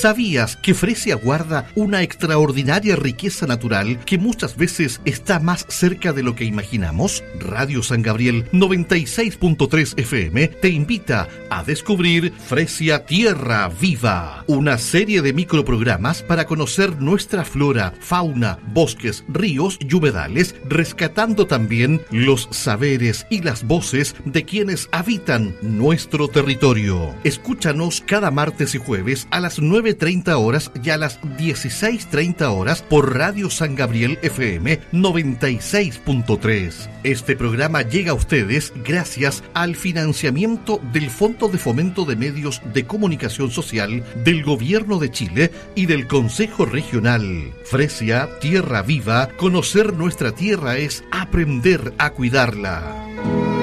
¿Sabías que Fresia guarda una extraordinaria riqueza natural que muchas veces está más cerca de lo que imaginamos? Radio San Gabriel 96.3 FM te invita a descubrir Fresia Tierra Viva, una serie de microprogramas para conocer nuestra flora, fauna, bosques, ríos y humedales, rescatando también los saberes y las voces de quienes habitan nuestro territorio. Escúchanos cada martes y jueves a las 9:30 horas y a las 16:30 horas por Radio San Gabriel FM 96.3. Este programa llega a ustedes gracias al financiamiento del Fondo de Fomento de Medios de Comunicación Social del Gobierno de Chile y del Consejo Regional. Fresia Tierra Viva, conocer nuestra tierra es aprender a cuidarla.